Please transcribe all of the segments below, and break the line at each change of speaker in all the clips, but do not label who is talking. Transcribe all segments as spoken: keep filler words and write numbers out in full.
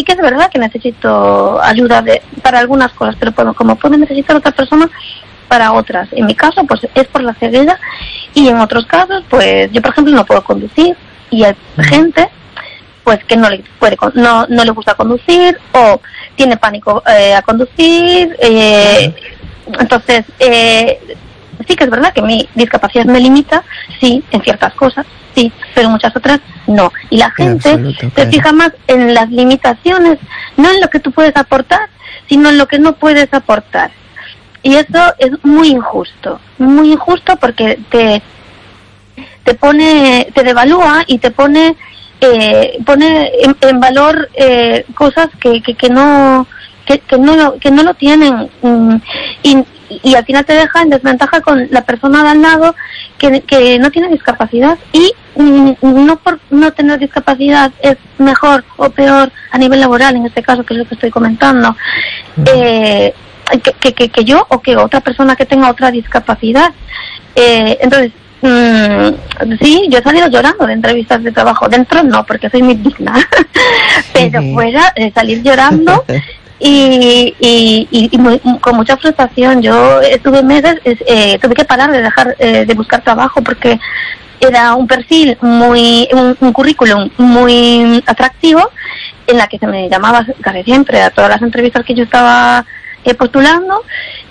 que es verdad que necesito ayuda de, para algunas cosas, pero como, como puede necesitar otra persona para otras. En mi caso, pues es por la ceguera, y en otros casos, pues yo, por ejemplo, no puedo conducir, y hay gente pues que no le puede no no le gusta conducir, o tiene pánico eh, a conducir, eh, entonces eh, sí que es verdad que mi discapacidad me limita, sí, en ciertas cosas, sí, pero en muchas otras no. Y la gente absoluto, se fija más en las limitaciones, no en lo que tú puedes aportar, sino en lo que no puedes aportar. Y eso es muy injusto, muy injusto, porque te te pone, te devalúa y te pone eh, pone en, en valor eh, cosas que, que, que no que, que no lo, que no lo tienen, y, y al final te deja en desventaja con la persona de al lado que, que no tiene discapacidad. Y no por no tener discapacidad es mejor o peor a nivel laboral, en este caso, que es lo que estoy comentando, eh, que, que, que, que yo o que otra persona que tenga otra discapacidad. Eh, entonces, Mm, sí, yo he salido llorando de entrevistas de trabajo. Dentro no, porque soy muy digna, pero uh-huh. fuera eh, salir llorando y, y, y, y muy, con mucha frustración. Yo estuve meses, eh, tuve que parar de dejar eh, de buscar trabajo, porque era un perfil muy, un, un currículum muy atractivo, en la que se me llamaba casi siempre a todas las entrevistas que yo estaba eh, postulando.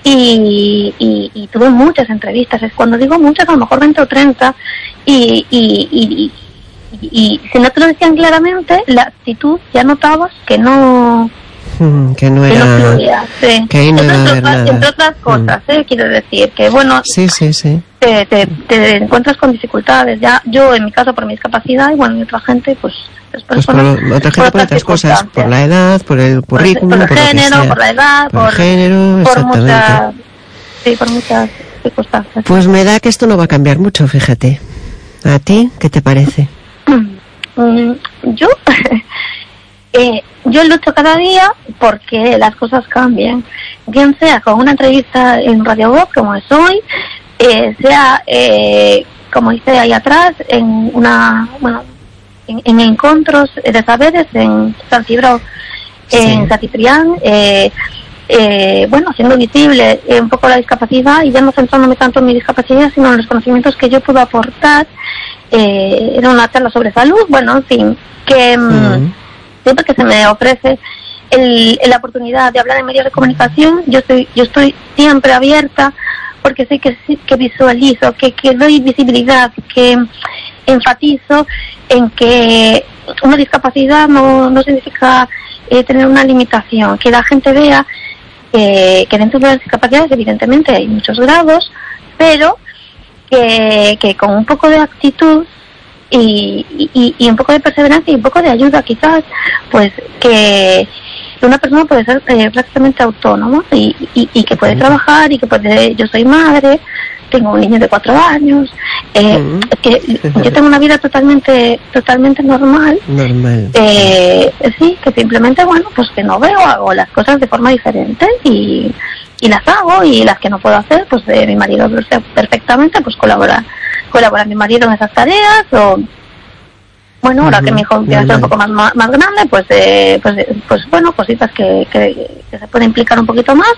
Y, y, y tuve muchas entrevistas. Es cuando digo muchas, a lo mejor veinte o treinta, y, y, y, y, y si no te lo decían claramente, la actitud ya notabas que no
mm, que no era
que no fluía, sí.
Que ahí no
entre,
iba a
otras,
haber
entre otras cosas, mm. eh, quiero decir que bueno,
sí, sí, sí.
Te, te, te encuentras con dificultades. Ya yo, en mi caso, por mi discapacidad, y bueno, y otra gente, pues
Pues por otra gente, por, por otras cosas, por la edad, por el currículum,
por, el, por el
por
género,
lo que sea,
por la edad,
por,
por
el género,
por
exactamente.
muchas, sí, por muchas circunstancias.
Pues me da que esto no va a cambiar mucho, fíjate. ¿A ti qué te parece?
Yo, eh, yo lucho cada día porque las cosas cambien, bien sea con una entrevista en Radio Voz, como es hoy, eh, sea, eh, como hice ahí atrás, en una, bueno, en, en encuentros de saberes en San Cibro, sí. en San Ciprián, eh, eh, bueno, haciendo visible eh, un poco la discapacidad, y ya no centrándome tanto en mi discapacidad, sino en los conocimientos que yo puedo aportar. Eh, era una charla sobre salud, bueno, en fin, que mm. siempre que se me ofrece el, la oportunidad de hablar en medios de comunicación, yo estoy, yo estoy siempre abierta, porque sé que, que visualizo, que, que doy visibilidad, que enfatizo en que una discapacidad no, no significa eh, tener una limitación, que la gente vea eh, que dentro de las discapacidades evidentemente hay muchos grados, pero que, que con un poco de actitud y, y, y un poco de perseverancia y un poco de ayuda, quizás, pues que una persona puede ser eh, prácticamente autónoma y, y, y que puede trabajar, y que puede. Yo soy madre, tengo un niño de cuatro años, eh, mm. que yo tengo una vida totalmente totalmente normal,
normal
eh, sí, que simplemente, bueno, pues que no veo, hago las cosas de forma diferente y, y las hago, y las que no puedo hacer, pues eh, mi marido perfectamente, pues colabora colabora mi marido en esas tareas, o bueno, ahora uh-huh. que mi hijo empieza a ser un poco más, más, más grande, pues, eh, pues pues bueno, cositas que, que, que se pueden implicar un poquito más,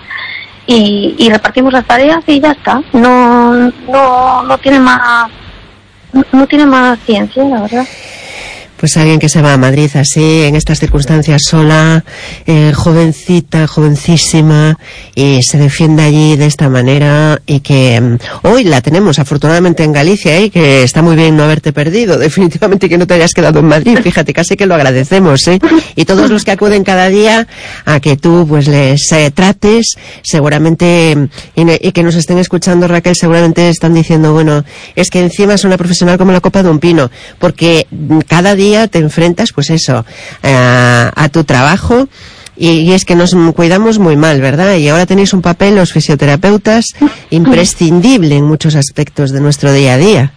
y, y repartimos las tareas y ya está. No no no tiene más no tiene más ciencia, la verdad.
Pues alguien que se va a Madrid así, en estas circunstancias, sola, eh, jovencita, jovencísima, y se defiende allí de esta manera, y que um, hoy la tenemos afortunadamente en Galicia, ¿eh? Que está muy bien no haberte perdido, definitivamente, que no te hayas quedado en Madrid, fíjate, casi que lo agradecemos, ¿eh? Y todos los que acuden cada día a que tú pues les eh, trates, seguramente, y, y que nos estén escuchando, Raquel, seguramente están diciendo, bueno, es que encima es una profesional como la copa de un pino, porque cada día te enfrentas, pues eso, a, a tu trabajo, y, y es que nos cuidamos muy mal, ¿verdad? Y ahora tenéis un papel, los fisioterapeutas, imprescindible en muchos aspectos de nuestro día a día.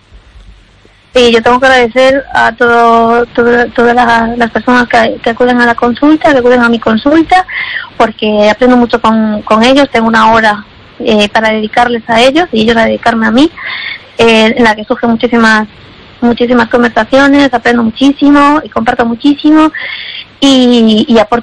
Sí, yo tengo que agradecer a todo, todo, todas las, las personas que, que acuden a la consulta, que acuden a mi consulta, porque aprendo mucho con, con ellos. Tengo una hora eh, para dedicarles a ellos y ellos a dedicarme a mí, eh, en la que surgen muchísimas muchísimas conversaciones, aprendo muchísimo y comparto muchísimo, y, y aporto